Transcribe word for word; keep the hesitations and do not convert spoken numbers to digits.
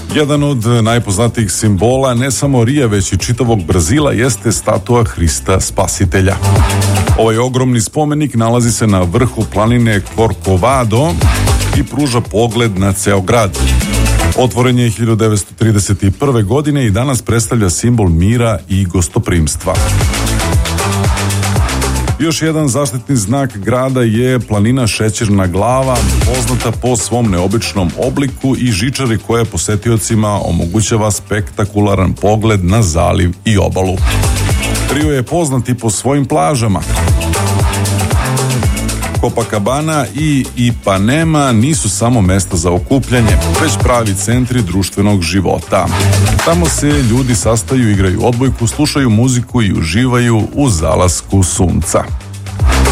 Jedan od najpoznatijih simbola ne samo Rija, već i čitavog Brazila jeste statua Hrista Spasitelja. Ovaj ogromni spomenik nalazi se na vrhu planine Corcovado i pruža pogled na ceo grad. Otvoren je hiljadu devetsto trideset prve. godine i danas predstavlja simbol mira i gostoprimstva. Još jedan zaštitni znak grada je planina Šećerna glava, poznata po svom neobičnom obliku i žičari koja posetiocima omogućava spektakularan pogled na zaliv i obalu. Rio je poznat i po svojim plažama. Copacabana i Ipanema nisu samo mesta za okupljanje, već pravi centri društvenog života. Tamo se ljudi sastaju, igraju odbojku, slušaju muziku i uživaju u zalasku sunca.